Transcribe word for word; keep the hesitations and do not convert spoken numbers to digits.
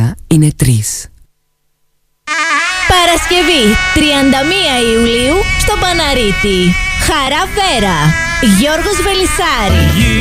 τέσσερα είναι τρεις. Παρασκευή τριάντα μία Ιουλίου στο Παναρίτη. Χαρά Βέρα. Γιώργος Βελισσάρη.